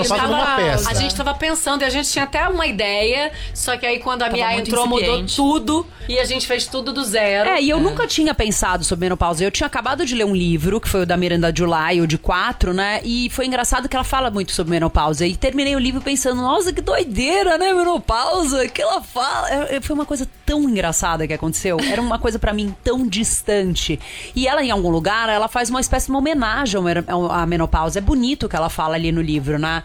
menopausa numa peça. A gente tava pensando, e a gente tinha até uma ideia, só que aí quando a Mia entrou, mudou tudo, e a gente fez tudo do zero. E eu nunca tinha pensado sobre menopausa. Eu tinha acabado de ler um livro, que foi o da Miranda July, o de 4, né? E foi engraçado que ela fala muito sobre menopausa. E terminei o livro pensando, nossa, que doideira, né, menopausa? Que ela fala. Foi uma coisa tão engraçada que aconteceu. Era uma coisa pra mim tão distante. E ela, em algum lugar, ela faz uma espécie de uma homenagem à menopausa. É bonito o que ela fala ali no livro, né?